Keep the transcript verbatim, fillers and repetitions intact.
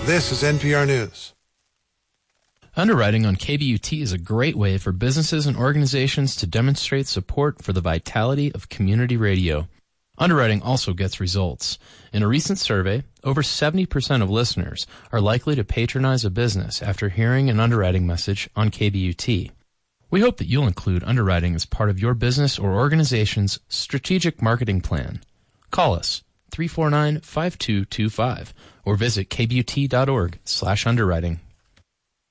This is N P R News. Underwriting on K B U T is a great way for businesses and organizations to demonstrate support for the vitality of community radio. Underwriting also gets results. In a recent survey, over seventy percent of listeners are likely to patronize a business after hearing an underwriting message on K B U T. We hope that you'll include underwriting as part of your business or organization's strategic marketing plan. Call us, three four nine, five two two five, or visit kbut.org slash underwriting